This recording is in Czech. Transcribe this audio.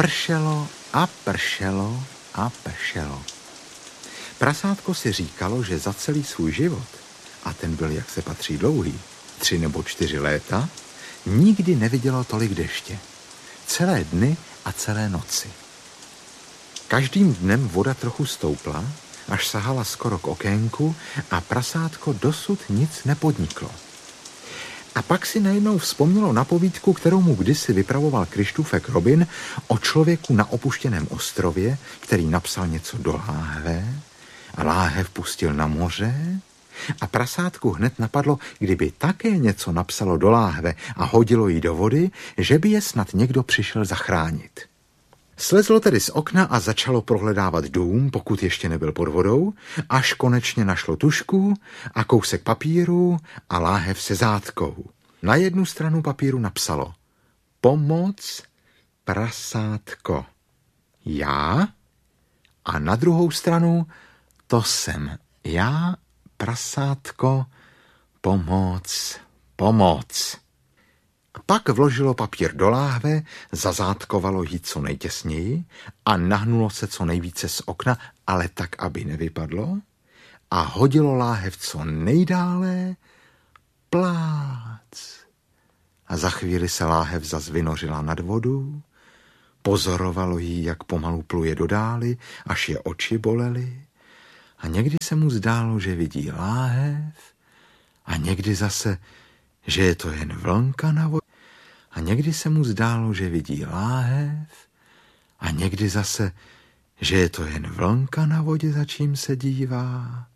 Pršelo a pršelo a pršelo. Prasátko si říkalo, že za celý svůj život, a ten byl, jak se patří, dlouhý, 3 nebo 4 léta, nikdy nevidělo tolik deště. Celé dny a celé noci. Každým dnem voda trochu stoupla, až sahala skoro k okénku a prasátko dosud nic nepodniklo. A pak si najednou vzpomnělo na povídku, kterou mu kdysi vypravoval Kryštůfek Robin o člověku na opuštěném ostrově, který napsal něco do láhve a láhev pustil na moře a prasátku hned napadlo, kdyby také něco napsalo do láhve a hodilo ji do vody, že by je snad někdo přišel zachránit. Slezlo tedy z okna a začalo prohledávat dům, pokud ještě nebyl pod vodou, až konečně našlo tužku a kousek papíru a láhev se zátkou. Na jednu stranu papíru napsalo: Pomoc, prasátko, já, a na druhou stranu: To jsem já, prasátko, pomoc, pomoc. Pak vložilo papír do láhve, zazátkovalo ji co nejtěsněji a nahnulo se co nejvíce z okna, ale tak, aby nevypadlo, a hodilo láhev co nejdále, plác. A za chvíli se láhev zas vynořila nad vodu, pozorovalo jí, jak pomalu pluje do dály, až je oči bolely, a někdy se mu zdálo, že vidí láhev, a někdy zase, že je to jen vlnka na vodě, a někdy se mu zdálo, že vidí láhev, a někdy zase, že je to jen vlnka na vodě, za čím se dívá.